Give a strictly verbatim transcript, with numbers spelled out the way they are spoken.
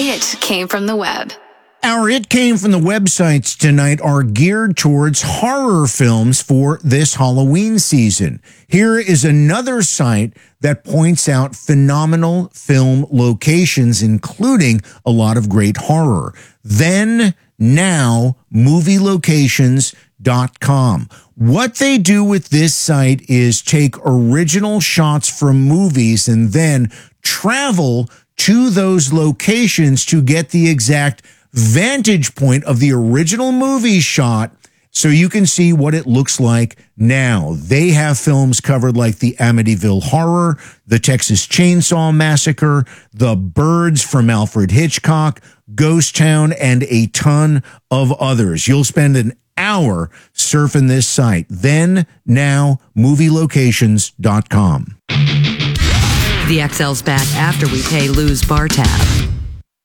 It came from the web. Our It Came from the websites tonight are geared towards horror films for this Halloween season. Here is another site that points out phenomenal film locations, including a lot of great horror. Then, now, movie locations dot com. What they do with this site is take original shots from movies and then travel to those locations to get the exact vantage point of the original movie shot so you can see what it looks like now. They have films covered like the Amityville Horror, the Texas Chainsaw Massacre, The Birds from Alfred Hitchcock, Ghost Town, and a ton of others. You'll spend an hour surfing this site. Then, now, movie locations dot com. The X L's back after we pay Lou's bar tab.